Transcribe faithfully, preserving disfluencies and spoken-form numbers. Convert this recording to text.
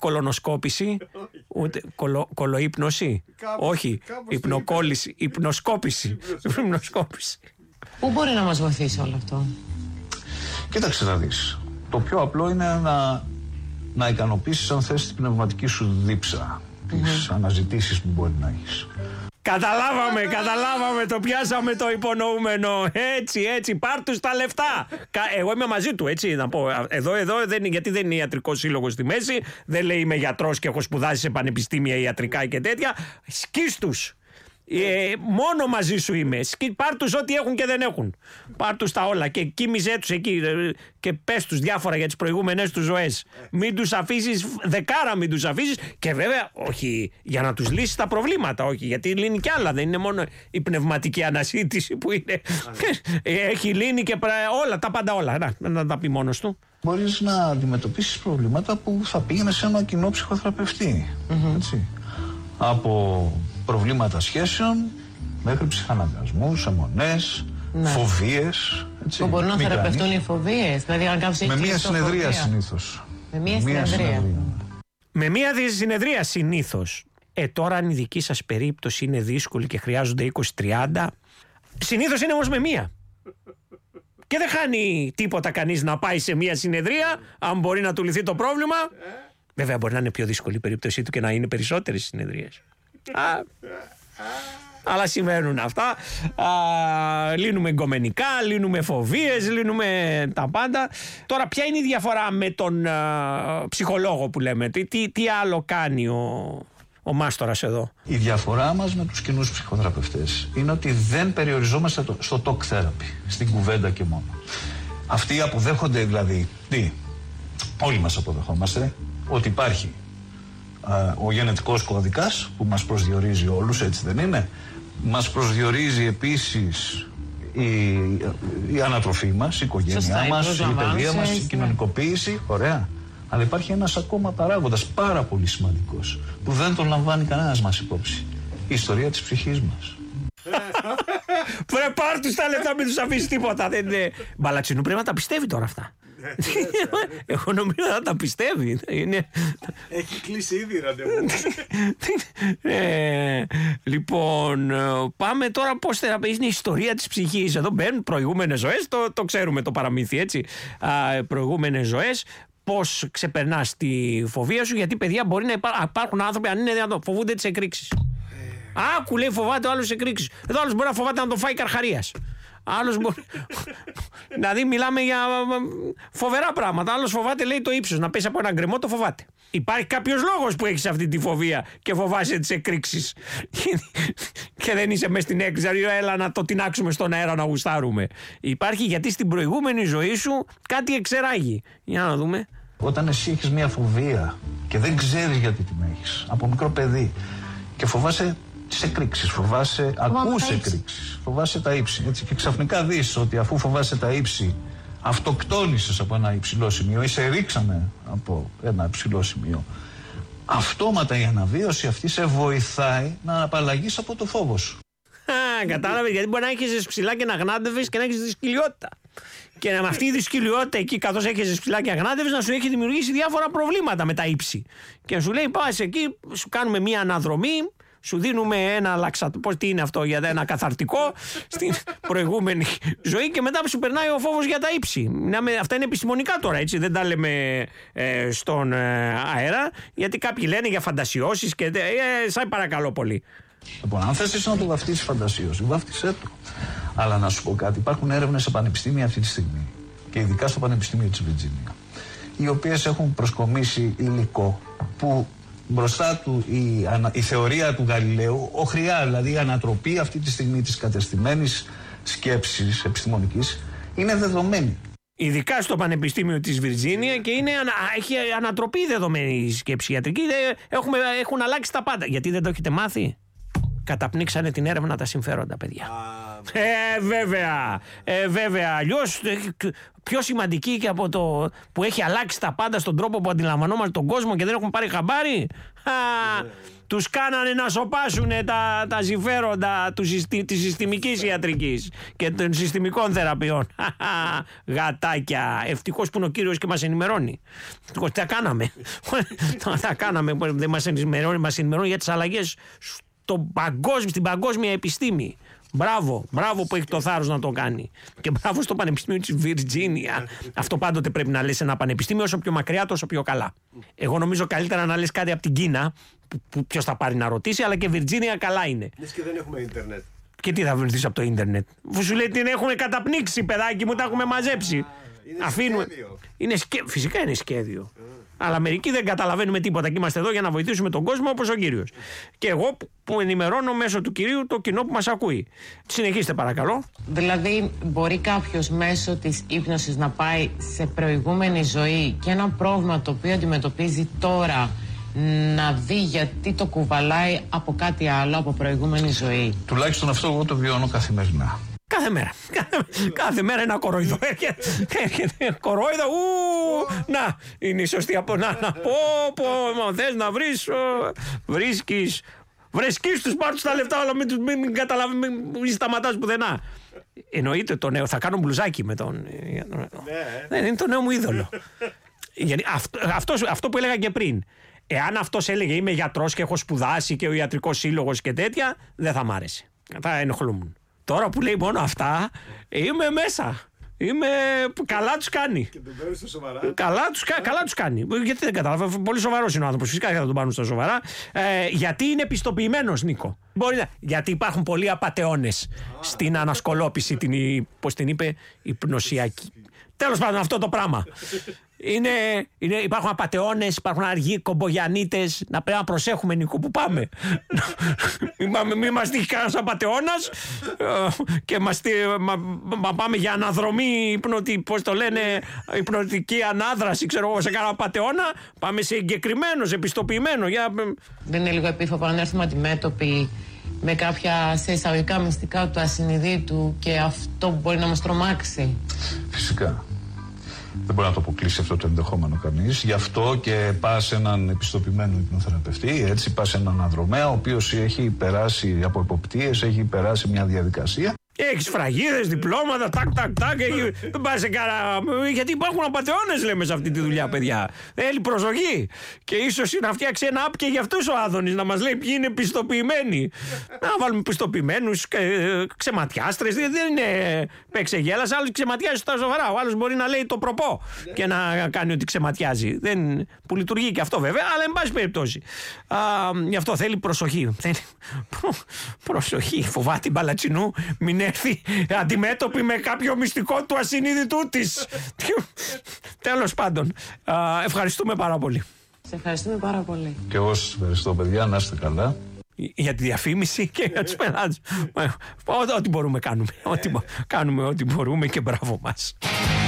κολονοσκόπηση, ούτε κολο, κολοϊπνώση. Κάπως, όχι, κάπως υπνοκόλληση, υπνοσκόπηση. Υπνοσκόπηση. Πού μπορεί να μας βοηθήσει όλο αυτό? Κοίταξε να δεις. Το πιο απλό είναι να, να ικανοποιήσεις αν θες την πνευματική σου δίψα, τις mm-hmm. αναζητήσεις που μπορεί να έχεις. Καταλάβαμε, καταλάβαμε, το πιάσαμε το υπονοούμενο. Έτσι, έτσι, πάρ' τους τα λεφτά. Εγώ είμαι μαζί του, έτσι, να πω. Εδώ, εδώ, δεν, γιατί δεν είναι ιατρικός σύλλογος στη μέση, δεν λέει είμαι γιατρός και έχω σπουδάσει σε πανεπιστήμια ιατρικά και τέτοια. Σκίσ' τους. Ε, μόνο μαζί σου είμαι. Πάρ' τους ό,τι έχουν και δεν έχουν. Πάρ' τους τα όλα και κοίμιζέ τους εκεί και πες τους διάφορα για τις προηγούμενες τους ζωές. Μην τους αφήσεις, δεκάρα μην τους αφήσεις. Και βέβαια, όχι για να τους λύσεις τα προβλήματα, όχι, γιατί λύνει κι άλλα. Δεν είναι μόνο η πνευματική ανασύντηση που είναι. Έχει λύνει και όλα, τα πάντα όλα. Να, να τα πει μόνος του. Μπορείς να αντιμετωπίσεις προβλήματα που θα πήγαινε σε ένα κοινό ψυχοθεραπευτή. Mm-hmm. Έτσι. Από προβλήματα σχέσεων μέχρι ψυχαναγκασμούς, αιμονές, ναι. φοβίες. Που μπορούν να θεραπευτούν οι φοβίες. Δηλαδή, αν κάποιος έχει με μία συνεδρία συνήθως. Με μία συνεδρία. συνεδρία. Με μία συνεδρία συνήθως. Ε, τώρα αν η δική σας περίπτωση είναι δύσκολη και χρειάζονται είκοσι τριάντα, συνήθως είναι όμως με μία. Και δεν χάνει τίποτα κανείς να πάει σε μία συνεδρία, αν μπορεί να του λυθεί το πρόβλημα. Βέβαια μπορεί να είναι πιο δύσκολη η περίπτωσή του και να είναι περισσότερες συνεδρίες. Α, αλλά συμβαίνουν αυτά. Α, λύνουμε εγκομενικά, λύνουμε φοβίες, λύνουμε τα πάντα. Τώρα ποια είναι η διαφορά με τον α, ψυχολόγο που λέμε? Τι, τι, τι άλλο κάνει ο, ο μάστορας εδώ? Η διαφορά μας με τους κοινούς ψυχοθεραπευτές είναι ότι δεν περιοριζόμαστε το, στο talk therapy, στην κουβέντα και μόνο. Αυτοί αποδέχονται δηλαδή, τι, όλοι μας αποδεχόμαστε ότι υπάρχει ο γενετικός κώδικας που μας προσδιορίζει όλους, έτσι δεν είναι? Μας προσδιορίζει επίσης η, η ανατροφή μας, η οικογένειά Σωστά, μας, η, η παιδεία μας, η κοινωνικοποίηση. Ωραία. Αλλά υπάρχει ένας ακόμα παράγοντας πάρα πολύ σημαντικός που δεν τον λαμβάνει κανένας μας υπόψη. Η ιστορία της ψυχής μας. Βρε πάρ' τους τα λεπτά, μην τους αφήσεις τίποτα. Μπαλατσινού πρέπει να τα πιστεύει τώρα αυτά. Εγώ νομίζω να τα πιστεύει. Είναι... Έχει κλείσει ήδη ραντεβού. ε, Λοιπόν, πάμε τώρα πώς θα είναι η ιστορία της ψυχής. Εδώ μπαίνουν προηγούμενες ζωές, το, το ξέρουμε το παραμύθι, έτσι. Α, προηγούμενες ζωές. Πώς ξεπερνάς τη φοβία σου? Γιατί παιδιά μπορεί να υπάρχουν άνθρωποι, αν είναι δυνατόν, φοβούνται τις εκρήξεις. Άκου, λέει, φοβάται ο άλλος εκρήξεις. Εδώ άλλος μπορεί να φοβάται να τον φάει καρχαρίας. Άλλος μπορεί. Δηλαδή, μιλάμε για φοβερά πράγματα. Άλλος φοβάται, λέει, το ύψος. Να πέσει από ένα γκρεμό, το φοβάται. Υπάρχει κάποιος λόγος που έχεις αυτή τη φοβία και φοβάσαι τις εκρήξεις. Και δεν είσαι μες στην έκρηξη. Δηλαδή, έλα να το τεινάξουμε στον αέρα να γουστάρουμε. Υπάρχει γιατί στην προηγούμενη ζωή σου κάτι εξεράγει. Για να δούμε. Όταν εσύ έχεις μια φοβία και δεν ξέρεις γιατί την έχεις, από μικρό παιδί, και φοβάσαι τις εκρήξεις, φοβάσαι, ακούς εκρήξεις, φοβάσαι τα ύψη, έτσι, και ξαφνικά δεις ότι αφού φοβάσαι τα ύψη, αυτοκτόνησες από ένα υψηλό σημείο ή σε ρίξανε από ένα υψηλό σημείο, αυτόματα η αναβίωση αυτή σε βοηθάει να απαλλαγείς από το φόβο σου. Α, κατάλαβες, γιατί μπορεί να έχεις ψηλά και να γνάντευες και να έχεις δυσκολιότητα. Και με αυτή η δυσκολιότητα εκεί, καθώς έχεις ψηλά και αγνάδευες, να σου έχει δημιουργήσει διάφορα προβλήματα με τα ύψη. Και σου λέει, πας εκεί, σου κάνουμε μία αναδρομή, σου δίνουμε ένα λαξατό, πώς τι είναι αυτό, για ένα καθαρτικό στην προηγούμενη ζωή, και μετά σου περνάει ο φόβος για τα ύψη. Αυτά είναι επιστημονικά τώρα, έτσι, δεν τα λέμε ε, στον ε, αέρα, γιατί κάποιοι λένε για φαντασιώσεις και ε, σας παρακαλώ πολύ. Λοιπόν, αν θες εσύ να το βαφτίσεις φαντασίωση, βάφτισέ το. Αλλά να σου πω κάτι, υπάρχουν έρευνες σε πανεπιστήμια αυτή τη στιγμή, και ειδικά στο Πανεπιστήμιο της Βιρτζίνια, οι οποίες έχουν προσκομίσει υλικό που μπροστά του η, η θεωρία του Γαλιλαίου, οχριά, δηλαδή η ανατροπή αυτή τη στιγμή της κατεστημένης σκέψης επιστημονικής, είναι δεδομένη. Ειδικά στο Πανεπιστήμιο της Βιρτζίνια, και είναι, έχει ανατροπή δεδομένη σκέψη ιατρική. Έχουμε, έχουν αλλάξει τα πάντα. Γιατί δεν το έχετε μάθει? Καταπνίξανε την έρευνα τα συμφέροντα, παιδιά. Α, Ε, βέβαια. Ε, βέβαια. Αλλιώς πιο σημαντική και από το που έχει αλλάξει τα πάντα στον τρόπο που αντιλαμβανόμαστε τον κόσμο και δεν έχουν πάρει χαμπάρι. Τους κάνανε να σοπάσουν τα, τα συμφέροντα του, της συστημικής ιατρικής και των συστημικών θεραπείων. Γατάκια. Ευτυχώς που είναι ο κύριος και μας ενημερώνει. Ευτυχώς τα κάναμε. Τα κάναμε. Δεν μας ενημερώνει, μας ενημερώνει για τις αλλαγές στο παγκόσμιο, στην παγκόσμια επιστήμη. Μπράβο, μπράβο που έχει το θάρρος να το κάνει. Και μπράβο στο Πανεπιστήμιο της Βιρτζίνια. Αυτό πάντοτε πρέπει να λες ένα πανεπιστήμιο, όσο πιο μακριά, τόσο πιο καλά. Εγώ νομίζω καλύτερα να λες κάτι από την Κίνα, που, που ποιος θα πάρει να ρωτήσει, αλλά και Βιρτζίνια καλά είναι. Λες και δεν έχουμε ίντερνετ. Και τι θα βρεθείς από το ίντερνετ. Που σου λέει την έχουν καταπνίξει, παιδάκι μου, τα έχουμε μαζέψει. Είναι Αφήνουμε... σχέδιο. Είναι σκέ... Φυσικά είναι σχέδιο. Mm. Αλλά μερικοί δεν καταλαβαίνουμε τίποτα και είμαστε εδώ για να βοηθήσουμε τον κόσμο όπως ο κύριος. Και εγώ που ενημερώνω μέσω του κυρίου το κοινό που μας ακούει. Συνεχίστε παρακαλώ. Δηλαδή μπορεί κάποιος μέσω της ύπνωσης να πάει σε προηγούμενη ζωή και ένα πρόβλημα το οποίο αντιμετωπίζει τώρα να δει γιατί το κουβαλάει από κάτι άλλο, από προηγούμενη ζωή. Τουλάχιστον αυτό εγώ το βιώνω καθημερινά. Κάθε μέρα. Κάθε, κάθε μέρα ένα κορόιδο. Έρχεται, έρχεται κορόιδο. Ου, να, είναι η σωστή από να, να πω, πω, μα θες να βρεις, βρίσκεις. Βρεσκείς τους πάρους τα λεφτά, αλλά μην, μην, μην καταλαβαίνεις, μην, μην σταματάς πουθενά. Εννοείται το νέο, θα κάνω μπλουζάκι με τον... Ναι, είναι το νέο μου είδωλο. Γιατί αυτό, αυτό, αυτό που έλεγα και πριν. Εάν αυτός έλεγε είμαι γιατρός και έχω σπουδάσει και ο ιατρικός σύλλογος και τέτοια, δεν θα μ' άρεσε. Θα ενοχλούμουν. Τώρα που λέει μόνο αυτά, είμαι μέσα. Είμαι... Καλά τους κάνει. Και τον παίρνει στα σοβαρά. Καλά τους, καλά τους κάνει. Γιατί δεν κατάλαβα. Πολύ σοβαρός είναι ο άνθρωπος. Φυσικά δεν θα τον πάρουν στα σοβαρά. Ε, γιατί είναι πιστοποιημένος, Νίκο. Μπορεί να... Γιατί υπάρχουν πολλοί απατεώνες στην ανασκολόπηση, την, πώς την είπε, υπνοσιακή. Τέλος πάντων, αυτό το πράγμα. Είναι, είναι, υπάρχουν απατεώνες, υπάρχουν αργοί κομπογιανίτες. Να πρέπει να προσέχουμε, Νίκο, που πάμε. Μην μη μας τύχει κανένας απατεώνας και μας, μα, μα πάμε για αναδρομή, υπνοτι, πώς το λένε, υπνοτική ανάδραση, ξέρω εγώ, σε κάνα απατεώνα. Πάμε σε εγκεκριμένο, σε πιστοποιημένο. Για... Δεν είναι λίγο επίφοβο να έρθουμε αντιμέτωποι με κάποια σε εισαγωγικά μυστικά του ασυνειδήτου και αυτό μπορεί να μας τρομάξει? Φυσικά. Δεν μπορεί να το αποκλείσει αυτό το ενδεχόμενο κανείς. Γι' αυτό και πας σε έναν επιστοποιημένο υπνοθεραπευτή, έτσι πας σε έναν ανδρομέα, ο οποίος έχει περάσει από εποπτείες, έχει περάσει μια διαδικασία. Έχεις φραγίδες, διπλώματα, τάκ, τάκ, τάκ. Δεν πας σε κάνα. Γιατί υπάρχουν απατεώνες, λέμε, σε αυτή τη δουλειά, παιδιά. Θέλει προσοχή. Και ίσως να φτιάξει ένα app και για αυτούς ο Άδωνης, να μας λέει ποιοι είναι πιστοποιημένοι. Να βάλουμε πιστοποιημένους, ξεματιάστρες. Δεν είναι παίξε γέλας, άλλος ξεματιάζει στα σοβαρά. Ο άλλος μπορεί να λέει το προπό και να κάνει ότι ξεματιάζει. Δεν... Που λειτουργεί και αυτό βέβαια, αλλά εν πάση περιπτώσει. Α, γι' αυτό θέλει προσοχή. Θέλει... Προ... Προσοχή. Φοβάται την Παλατσινού, μην έρθει αντιμέτωπη με κάποιο μυστικό του ασυνείδητού της. Τέλος πάντων, α, ευχαριστούμε πάρα πολύ. Σε ευχαριστούμε πάρα πολύ. Και εγώ σας ευχαριστώ, παιδιά, να είστε καλά. Για τη διαφήμιση και για τους πελάτες. Ό,τι μπορούμε κάνουμε. Ό,τι, κάνουμε ό,τι μπορούμε και μπράβο μας.